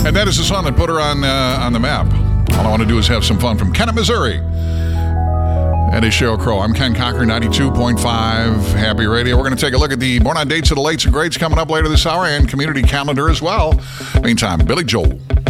And that is the song that put her on the map. All I want to do is have some fun from Kennett, Missouri. And it's Sheryl Crow. I'm Ken Cochran, 92.5 Happy Radio. We're going to take a look at the Born on Dates of the Lates and Greats coming up later this hour and community calendar as well. Meantime, Billy Joel.